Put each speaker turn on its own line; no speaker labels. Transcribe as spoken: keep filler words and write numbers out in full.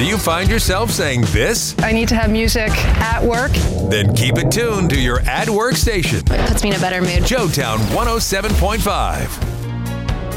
Do you find yourself saying this?
I need to have music at work.
Then keep it tuned to your at work station.
It puts me in a better mood.
Joetown one oh seven point five.